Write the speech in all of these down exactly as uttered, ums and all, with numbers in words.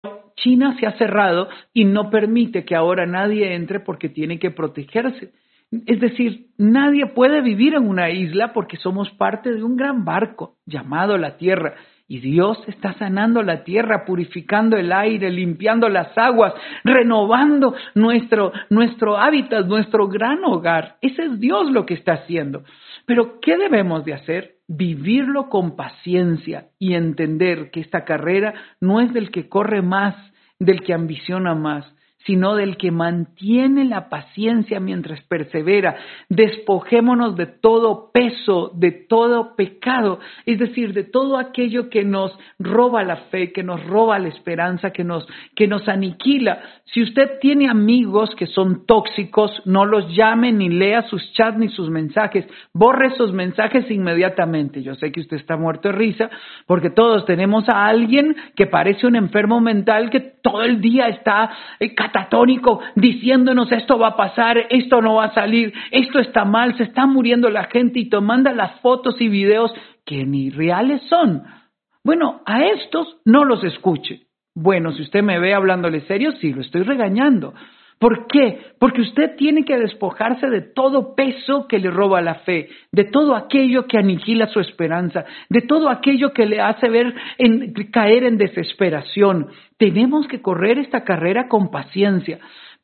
China se ha cerrado y no permite que ahora nadie entre porque tiene que protegerse. Es decir, nadie puede vivir en una isla porque somos parte de un gran barco llamado la Tierra. Y Dios está sanando la tierra, purificando el aire, limpiando las aguas, renovando nuestro, nuestro hábitat, nuestro gran hogar. Ese es Dios lo que está haciendo. Pero ¿qué debemos de hacer? Vivirlo con paciencia y entender que esta carrera no es del que corre más, del que ambiciona más, sino del que mantiene la paciencia mientras persevera. Despojémonos de todo peso, de todo pecado, es decir, de todo aquello que nos roba la fe, que nos roba la esperanza, que nos, que nos aniquila. Si usted tiene amigos que son tóxicos, no los llame ni lea sus chats ni sus mensajes. Borre esos mensajes inmediatamente. Yo sé que usted está muerto de risa porque todos tenemos a alguien que parece un enfermo mental que todo el día está eh, catatónico, diciéndonos esto va a pasar, esto no va a salir, esto está mal, se está muriendo la gente y te manda las fotos y videos que ni reales son. Bueno, a estos no los escuche. Bueno, si usted me ve hablándole serio, sí, lo estoy regañando. ¿Por qué? Porque usted tiene que despojarse de todo peso que le roba la fe, de todo aquello que aniquila su esperanza, de todo aquello que le hace ver en, caer en desesperación. Tenemos que correr esta carrera con paciencia.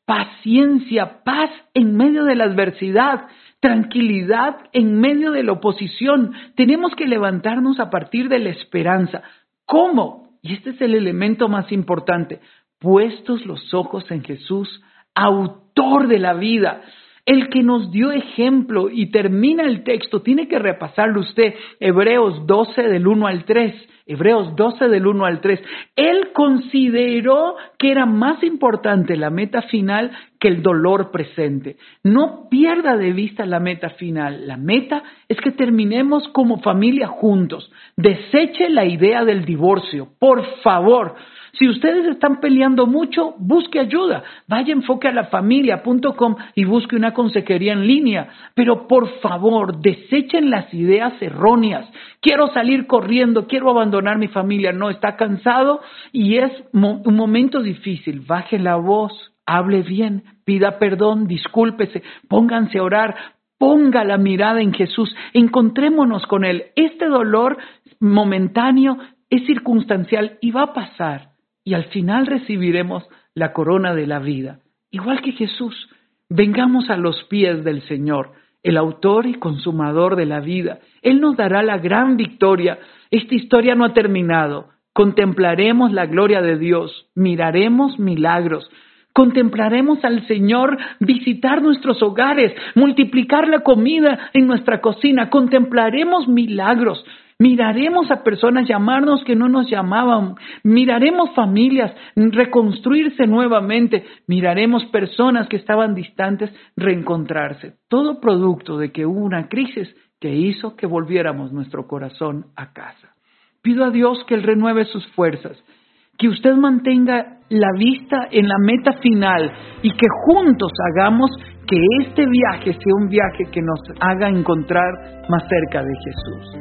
Paciencia, paz en medio de la adversidad, tranquilidad en medio de la oposición. Tenemos que levantarnos a partir de la esperanza. ¿Cómo? Y este es el elemento más importante. Puestos los ojos en Jesús, autor de la vida, el que nos dio ejemplo, y termina el texto, tiene que repasarlo usted, Hebreos doce del uno al tres, Hebreos doce del uno al tres. Él consideró que era más importante la meta final que el dolor presente. No pierda de vista la meta final. La meta es que terminemos como familia juntos. Deseche la idea del divorcio, por favor. Si ustedes están peleando mucho, busque ayuda. Vaya a enfoque a la familia punto com y busque una consejería en línea. Pero por favor, desechen las ideas erróneas. Quiero salir corriendo, quiero abandonar mi familia. No, está cansado y es mo- un momento difícil. Baje la voz, hable bien, pida perdón, discúlpese, pónganse a orar. Ponga la mirada en Jesús. Encontrémonos con Él. Este dolor momentáneo es circunstancial y va a pasar. Y al final recibiremos la corona de la vida. Igual que Jesús, vengamos a los pies del Señor, el autor y consumador de la vida. Él nos dará la gran victoria. Esta historia no ha terminado. Contemplaremos la gloria de Dios, miraremos milagros. Contemplaremos al Señor visitar nuestros hogares, multiplicar la comida en nuestra cocina. Contemplaremos milagros. Miraremos a personas llamarnos que no nos llamaban. Miraremos familias reconstruirse nuevamente. Miraremos personas que estaban distantes reencontrarse. Todo producto de que hubo una crisis que hizo que volviéramos nuestro corazón a casa. Pido a Dios que Él renueve sus fuerzas, que usted mantenga la vista en la meta final y que juntos hagamos que este viaje sea un viaje que nos haga encontrar más cerca de Jesús.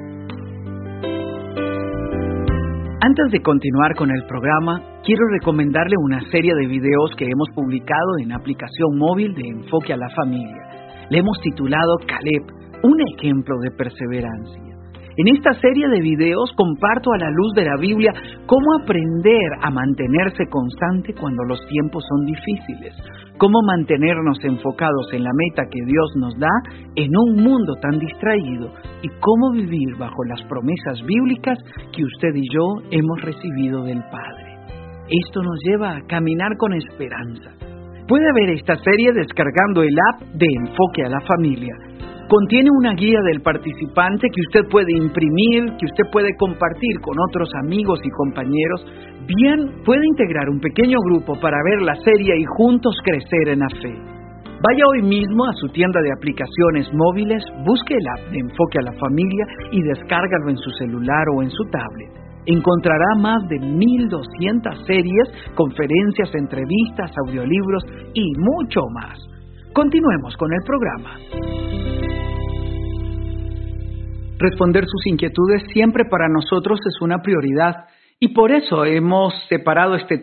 Antes de continuar con el programa, quiero recomendarle una serie de videos que hemos publicado en aplicación móvil de Enfoque a la Familia. Le hemos titulado Caleb, un ejemplo de perseverancia. En esta serie de videos comparto a la luz de la Biblia cómo aprender a mantenerse constante cuando los tiempos son difíciles, cómo mantenernos enfocados en la meta que Dios nos da en un mundo tan distraído y cómo vivir bajo las promesas bíblicas que usted y yo hemos recibido del Padre. Esto nos lleva a caminar con esperanza. Puede ver esta serie descargando el app de Enfoque a la Familia. Contiene una guía del participante que usted puede imprimir, que usted puede compartir con otros amigos y compañeros. Bien, puede integrar un pequeño grupo para ver la serie y juntos crecer en la fe. Vaya hoy mismo a su tienda de aplicaciones móviles, busque el app de Enfoque a la Familia y descárgalo en su celular o en su tablet. Encontrará más de mil doscientas series, conferencias, entrevistas, audiolibros y mucho más. Continuemos con el programa. Responder sus inquietudes siempre para nosotros es una prioridad y por eso hemos separado este tiempo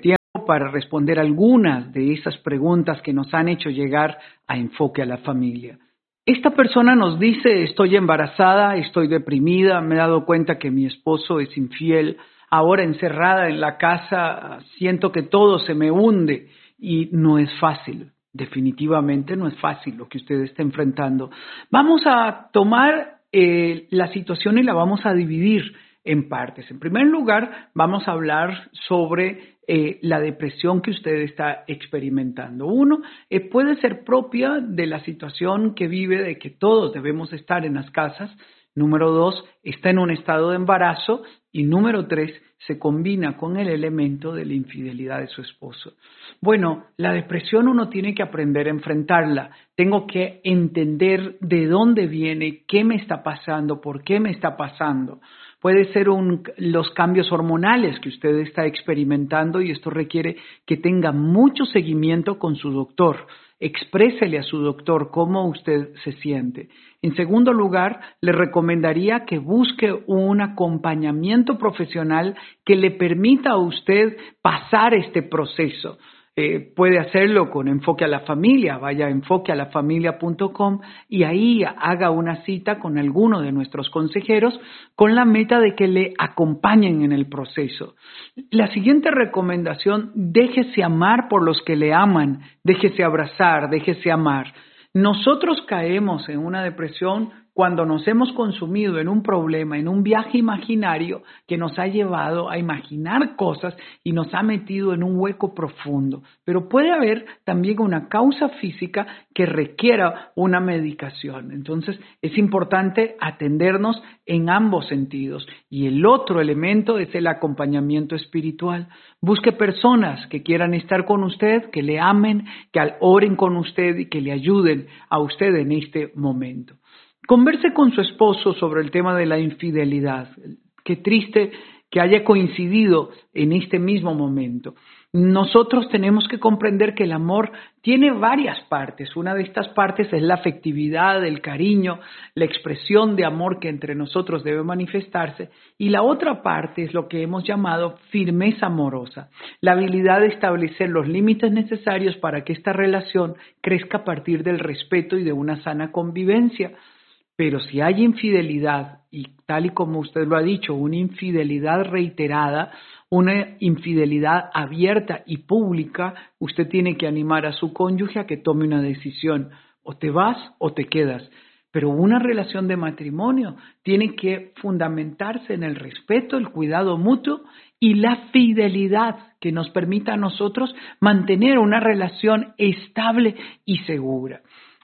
para responder algunas de esas preguntas que nos han hecho llegar a Enfoque a la Familia. Esta persona nos dice: estoy embarazada, estoy deprimida, me he dado cuenta que mi esposo es infiel, ahora encerrada en la casa siento que todo se me hunde y no es fácil. Definitivamente no es fácil lo que usted está enfrentando. Vamos a tomar eh, la situación y la vamos a dividir en partes. En primer lugar, vamos a hablar sobre eh, la depresión que usted está experimentando. Uno, eh, puede ser propia de la situación que vive, de que todos debemos estar en las casas. Número dos, está en un estado de embarazo. Y número tres, se combina con el elemento de la infidelidad de su esposo. Bueno, la depresión uno tiene que aprender a enfrentarla. Tengo que entender de dónde viene, qué me está pasando, por qué me está pasando. Puede ser un, los cambios hormonales que usted está experimentando y esto requiere que tenga mucho seguimiento con su doctor. Exprésele a su doctor cómo usted se siente. En segundo lugar, le recomendaría que busque un acompañamiento profesional que le permita a usted pasar este proceso. Eh, puede hacerlo con Enfoque a la Familia, vaya a enfoque a la familia punto com y ahí haga una cita con alguno de nuestros consejeros con la meta de que le acompañen en el proceso. La siguiente recomendación: déjese amar por los que le aman, déjese abrazar, déjese amar. Nosotros caemos en una depresión cuando nos hemos consumido en un problema, en un viaje imaginario que nos ha llevado a imaginar cosas y nos ha metido en un hueco profundo. Pero puede haber también una causa física que requiera una medicación. Entonces es importante atendernos en ambos sentidos. Y el otro elemento es el acompañamiento espiritual. Busque personas que quieran estar con usted, que le amen, que oren con usted y que le ayuden a usted en este momento. Converse con su esposo sobre el tema de la infidelidad. Qué triste que haya coincidido en este mismo momento. Nosotros tenemos que comprender que el amor tiene varias partes. Una de estas partes es la afectividad, el cariño, la expresión de amor que entre nosotros debe manifestarse. Y la otra parte es lo que hemos llamado firmeza amorosa, la habilidad de establecer los límites necesarios para que esta relación crezca a partir del respeto y de una sana convivencia. Pero si hay infidelidad, y tal y como usted lo ha dicho, una infidelidad reiterada, una infidelidad abierta y pública, usted tiene que animar a su cónyuge a que tome una decisión. O te vas o te quedas. Pero una relación de matrimonio tiene que fundamentarse en el respeto, el cuidado mutuo y la fidelidad que nos permita a nosotros mantener una relación estable y segura.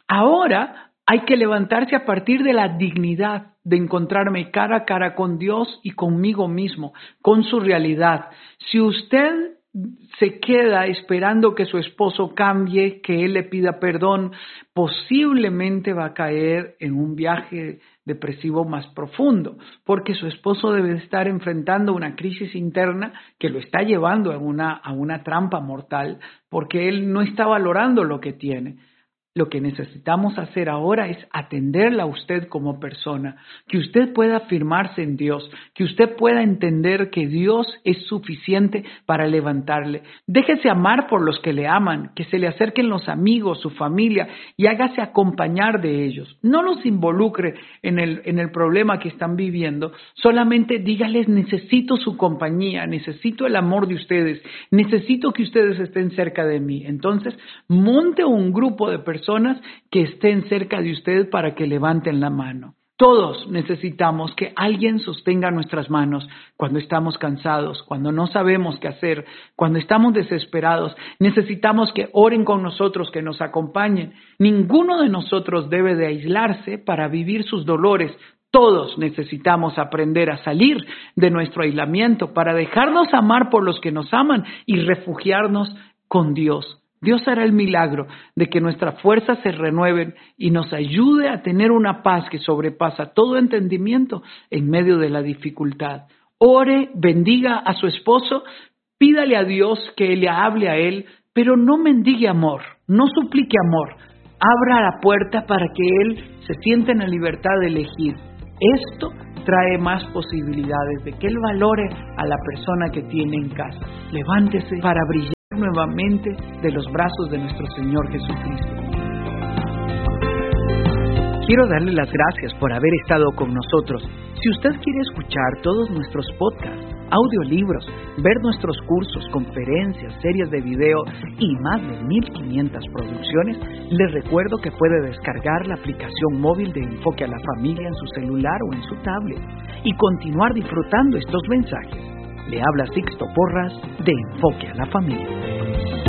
Ahora, hay que levantarse a partir de la dignidad de encontrarme cara a cara con Dios y conmigo mismo, con su realidad. Si usted se queda esperando que su esposo cambie, que él le pida perdón, posiblemente va a caer en un viaje depresivo más profundo, porque su esposo debe estar enfrentando una crisis interna que lo está llevando a una, a una trampa mortal, porque él no está valorando lo que tiene. Lo que necesitamos hacer ahora es atenderla a usted como persona, que usted pueda afirmarse en Dios, que usted pueda entender que Dios es suficiente para levantarle. Déjese amar por los que le aman, que se le acerquen los amigos, su familia y hágase acompañar de ellos. No los involucre en el, en el problema que están viviendo, solamente dígales: necesito su compañía, necesito el amor de ustedes, necesito que ustedes estén cerca de mí. Entonces, monte un grupo de personas personas que estén cerca de usted para que levanten la mano. Todos necesitamos que alguien sostenga nuestras manos cuando estamos cansados, cuando no sabemos qué hacer, cuando estamos desesperados. Necesitamos que oren con nosotros, que nos acompañen. Ninguno de nosotros debe de aislarse para vivir sus dolores. Todos necesitamos aprender a salir de nuestro aislamiento para dejarnos amar por los que nos aman y refugiarnos con Dios. Dios hará el milagro de que nuestras fuerzas se renueven y nos ayude a tener una paz que sobrepasa todo entendimiento en medio de la dificultad. Ore, bendiga a su esposo, pídale a Dios que le hable a él, pero no mendigue amor, no suplique amor. Abra la puerta para que él se sienta en la libertad de elegir. Esto trae más posibilidades de que él valore a la persona que tiene en casa. Levántese para brillar. nuevamente de los brazos de nuestro Señor Jesucristo. Quiero darle las gracias por haber estado con nosotros. Si usted quiere escuchar todos nuestros podcasts, audiolibros, ver nuestros cursos, conferencias, series de video y más de mil quinientas producciones, le recuerdo que puede descargar la aplicación móvil de Enfoque a la Familia en su celular o en su tablet y continuar disfrutando estos mensajes. Le habla Sixto Porras de Enfoque a la Familia.